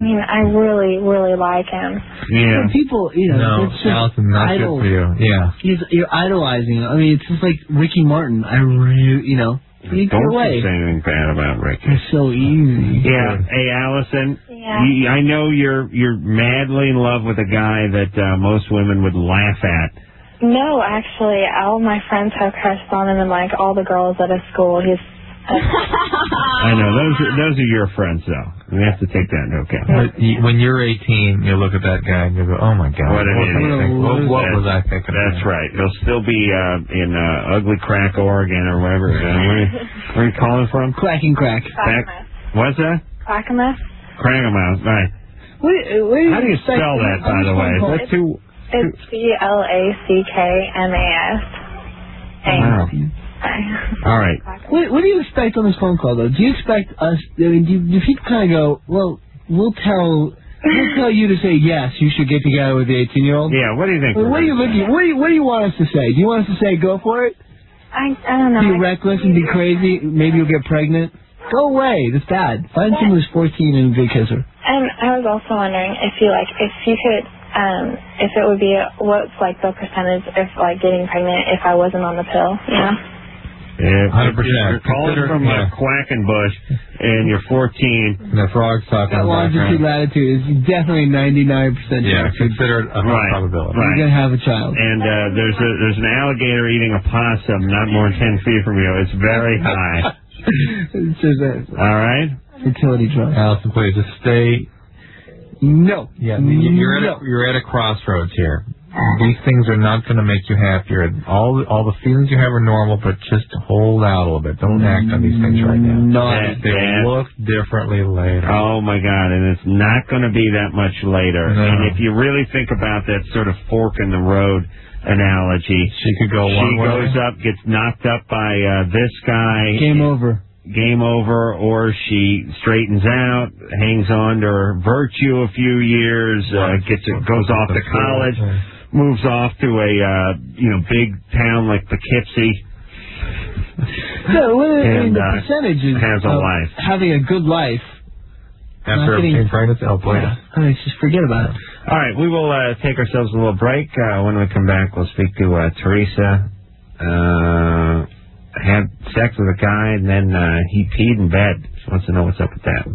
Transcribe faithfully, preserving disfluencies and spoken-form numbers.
mean, I really, really like him. Yeah. So people, you know, No, it's just Allison, not idol. good for you. Yeah. He's, you're idolizing him. I mean, it's just like Ricky Martin. I really, you know, you Don't get away. say anything bad about Ricky. It's so easy. Yeah. Hey, Allison. Yeah. You, I know you're you're madly in love with a guy that uh, most women would laugh at. No, actually, all my friends have crushed on him, and like all the girls at his school. He's. I know those are, those are your friends, though. We have to take that into account. But you, when you're eighteen, you look at that guy and you go, "Oh my God, What an what, was I idiot. thinking? what, what was I thinking?" That's right. He'll still be uh, in uh, Ugly Crack, Oregon, or wherever. Uh, where, are you, where are you calling from? Quacking crack. Back, what's that? Clackamas. Crackamouse. Right. What, what How do you spell that, by the way? Is that too? It's C L A C K M A S. Wow. All right. What, what do you expect on this phone call, though? Do you expect us? I mean, do, do people kind of go, "Well, we'll tell, we'll tell you to say yes, you should get together with the eighteen-year-old"? Yeah. What do you think? Well, what are you looking? What do you What do you want us to say? Do you want us to say go for it? I I don't know. Be reckless and be crazy. Maybe you'll get pregnant. Go away. That's bad. Find someone who's fourteen and be a kisser. And I was also wondering if you like if you could um if it would be a, what's like the percentage if like getting pregnant if I wasn't on the pill, you know? Yeah, one hundred percent. You're calling Consider, from yeah. a Quackenbush, and you're fourteen. And the frog's talking That in the longitude background. latitude is definitely ninety-nine percent Yeah, chance consider it a high Right, probability. right. you're gonna have a child. And uh, there's a there's an alligator eating a possum not more than ten feet from you. It's very high. It's just a All right. fertility drug. Allison, please just stay. No. Yeah, you're at no. a, you're at a crossroads here. These things are not going to make you happier. All the, all the feelings you have are normal, but just hold out a little bit. Don't act on these things right now. No. That- They that- will look differently later. Oh my God! And it's not going to be that much later. No. And if you really think about that sort of fork in the road analogy, She could go she one way. goes up, gets knocked up by uh, this guy. Game over. Game over, or she straightens out, hangs on to her virtue a few years, uh, gets it, goes off to college, moves off to a uh, you know big town like Poughkeepsie. No, well, I mean, And, the uh, percentage is has a of life. having a good life. After Not getting- obtaining pregnancy, oh boy. Yeah. I mean, just forget about it. All right, we will uh, take ourselves a little break. Uh, when we come back, we'll speak to uh, Teresa. Uh, had sex with a guy, and then uh, he peed in bed. She wants to know what's up with that.